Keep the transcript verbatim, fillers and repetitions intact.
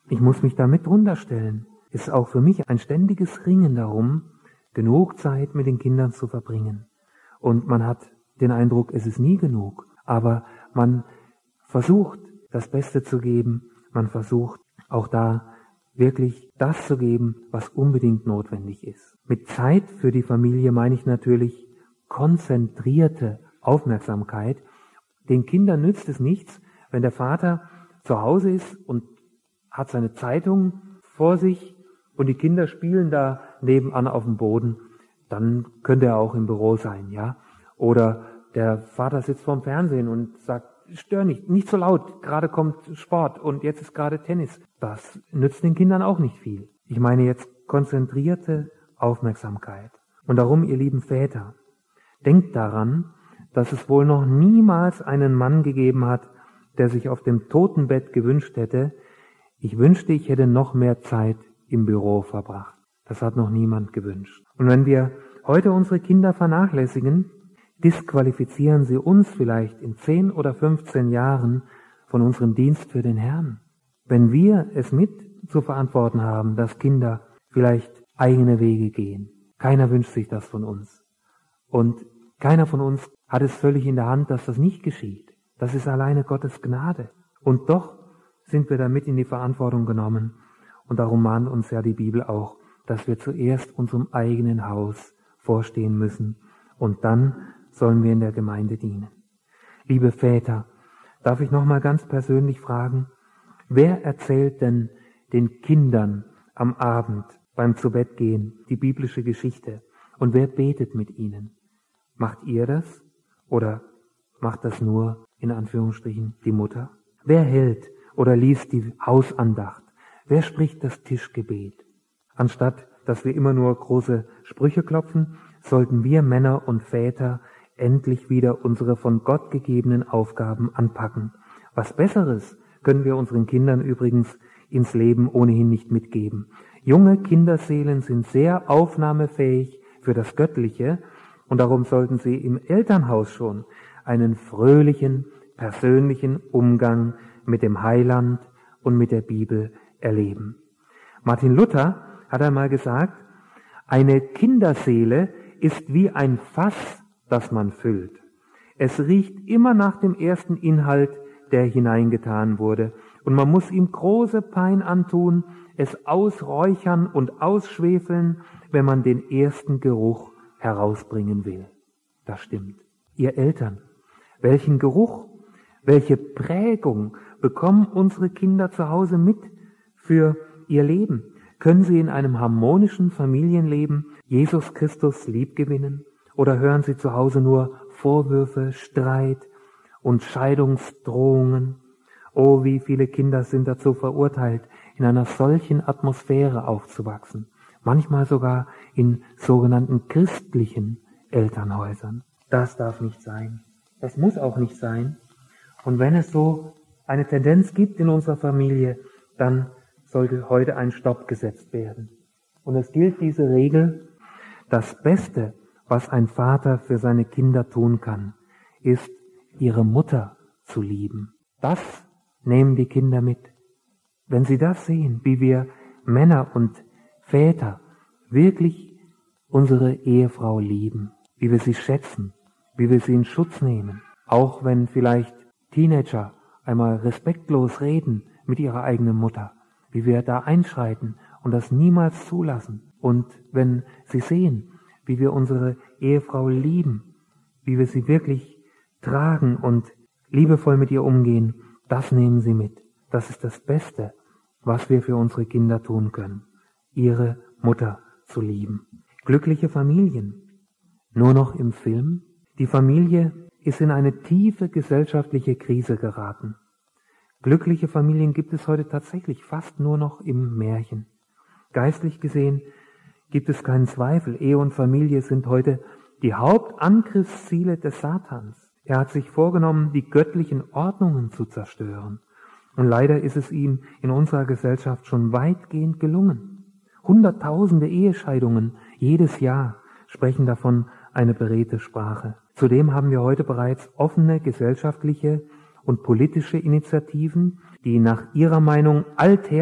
Ich muss mich damit drunter stellen. Ist auch für mich ein ständiges Ringen darum, genug Zeit mit den Kindern zu verbringen. Und man hat den Eindruck, es ist nie genug. Aber man versucht, das Beste zu geben. Man versucht auch da wirklich das zu geben, was unbedingt notwendig ist. Mit Zeit für die Familie meine ich natürlich konzentrierte Aufmerksamkeit. Den Kindern nützt es nichts, wenn der Vater zu Hause ist und hat seine Zeitung vor sich und die Kinder spielen da nebenan auf dem Boden. Dann könnte er auch im Büro sein, ja. Oder der Vater sitzt vorm Fernsehen und sagt, stör nicht, nicht so laut, gerade kommt Sport und jetzt ist gerade Tennis. Das nützt den Kindern auch nicht viel. Ich meine jetzt konzentrierte Aufmerksamkeit. Und darum, ihr lieben Väter, denkt daran, dass es wohl noch niemals einen Mann gegeben hat, der sich auf dem Totenbett gewünscht hätte, ich wünschte, ich hätte noch mehr Zeit im Büro verbracht. Das hat noch niemand gewünscht. Und wenn wir heute unsere Kinder vernachlässigen, disqualifizieren sie uns vielleicht in zehn oder fünfzehn Jahren von unserem Dienst für den Herrn. Wenn wir es mit zu verantworten haben, dass Kinder vielleicht eigene Wege gehen. Keiner wünscht sich das von uns. Und keiner von uns hat es völlig in der Hand, dass das nicht geschieht. Das ist alleine Gottes Gnade. Und doch sind wir damit in die Verantwortung genommen. Und darum mahnt uns ja die Bibel auch, dass wir zuerst unserem eigenen Haus vorstehen müssen. Und dann sollen wir in der Gemeinde dienen. Liebe Väter, darf ich noch mal ganz persönlich fragen, wer erzählt denn den Kindern am Abend beim Zubettgehen die biblische Geschichte? Und wer betet mit ihnen? Macht ihr das? Oder macht das nur, in Anführungsstrichen, die Mutter? Wer hält oder liest die Hausandacht? Wer spricht das Tischgebet? Anstatt, dass wir immer nur große Sprüche klopfen, sollten wir Männer und Väter endlich wieder unsere von Gott gegebenen Aufgaben anpacken. Was Besseres können wir unseren Kindern übrigens ins Leben ohnehin nicht mitgeben. Junge Kinderseelen sind sehr aufnahmefähig für das Göttliche und darum sollten sie im Elternhaus schon einen fröhlichen, persönlichen Umgang mit dem Heiland und mit der Bibel erleben. Martin Luther hat einmal gesagt, eine Kinderseele ist wie ein Fass, das man füllt. Es riecht immer nach dem ersten Inhalt, der hineingetan wurde. Und man muss ihm große Pein antun, es ausräuchern und ausschwefeln, wenn man den ersten Geruch herausbringen will. Das stimmt. Ihr Eltern, welchen Geruch, welche Prägung bekommen unsere Kinder zu Hause mit für ihr Leben? Können sie in einem harmonischen Familienleben Jesus Christus liebgewinnen? Oder hören sie zu Hause nur Vorwürfe, Streit und Scheidungsdrohungen? Oh, wie viele Kinder sind dazu verurteilt, in einer solchen Atmosphäre aufzuwachsen. Manchmal sogar in sogenannten christlichen Elternhäusern. Das darf nicht sein. Das muss auch nicht sein. Und wenn es so eine Tendenz gibt in unserer Familie, dann sollte heute ein Stopp gesetzt werden. Und es gilt diese Regel, das Beste, was ein Vater für seine Kinder tun kann, ist, ihre Mutter zu lieben. Das nehmen die Kinder mit. Wenn sie das sehen, wie wir Männer und Väter wirklich unsere Ehefrau lieben, wie wir sie schätzen, wie wir sie in Schutz nehmen, auch wenn vielleicht Teenager einmal respektlos reden mit ihrer eigenen Mutter, wie wir da einschreiten und das niemals zulassen. Und wenn sie sehen, wie wir unsere Ehefrau lieben, wie wir sie wirklich tragen und liebevoll mit ihr umgehen, das nehmen sie mit. Das ist das Beste, was wir für unsere Kinder tun können, ihre Mutter zu lieben. Glückliche Familien. Nur noch im Film? Die Familie ist in eine tiefe gesellschaftliche Krise geraten. Glückliche Familien gibt es heute tatsächlich fast nur noch im Märchen. Geistlich gesehen gibt es keinen Zweifel. Ehe und Familie sind heute die Hauptangriffsziele des Satans. Er hat sich vorgenommen, die göttlichen Ordnungen zu zerstören. Und leider ist es ihm in unserer Gesellschaft schon weitgehend gelungen. Hunderttausende Ehescheidungen jedes Jahr sprechen davon eine beredte Sprache. Zudem haben wir heute bereits offene gesellschaftliche und politische Initiativen, die nach ihrer Meinung alther